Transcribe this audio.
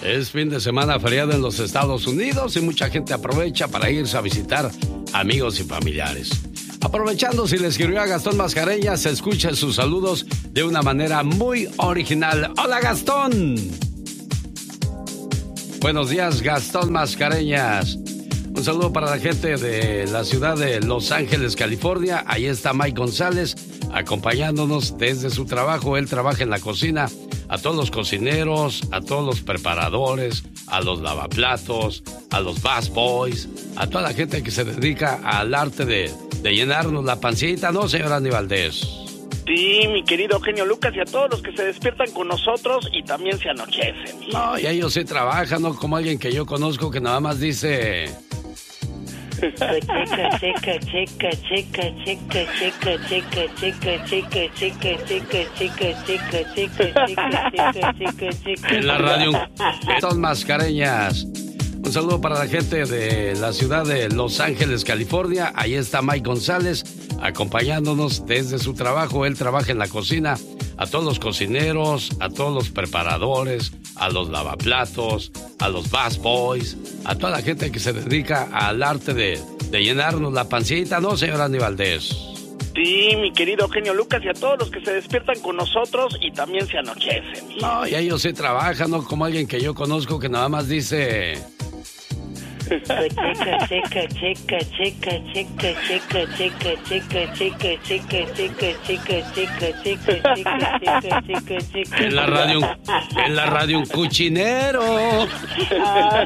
Es fin de semana feriado en los Estados Unidos y mucha gente aprovecha para irse a visitar amigos y familiares. Aprovechando, si le escribió a Gastón Mascareñas, se escucha sus saludos de una manera muy original. ¡Hola, Gastón! Buenos días, Gastón Mascareñas. Un saludo para la gente de la ciudad de Los Ángeles, California. Ahí está Mike González acompañándonos desde su trabajo. Él trabaja en la cocina. A todos los cocineros, a todos los preparadores, a los lavaplatos, a los busboys, a toda la gente que se dedica al arte de llenarnos la pancita, ¿no, señor Andy Valdés? Sí, mi querido genio Lucas, y a todos los que se despiertan con nosotros y también se anochecen. No, y ellos sí trabajan, no como alguien que yo conozco que nada más dice... En la radio, Gastón Mascareñas. Un saludo para la gente de la ciudad de Los Ángeles, California. Ahí está Mike González acompañándonos desde su trabajo. Él trabaja en la cocina. A todos los cocineros, a todos los preparadores, a los lavaplatos, a los busboys, a toda la gente que se dedica al arte de llenarnos la pancita, ¿no, señor Andy Valdés? Sí, mi querido genio Lucas, y a todos los que se despiertan con nosotros y también se anochecen. No, y ellos sí trabajan, no como alguien que yo conozco que nada más dice... En la radio un cuchinero.